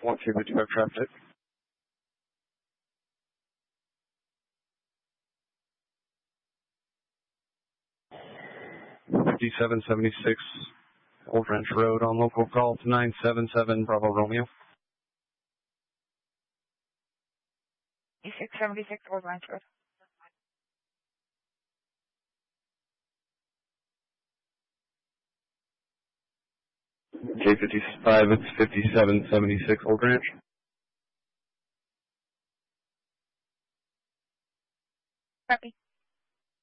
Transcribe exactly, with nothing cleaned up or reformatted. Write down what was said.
one two, but you have traffic. fifty-seven seventy-six Old Ranch Road on local call to nine seven seven Bravo Romeo. fifty-six seventy-six Old Ranch Road. J fifty-five, it's fifty-seven seventy-six Old Ranch. Copy.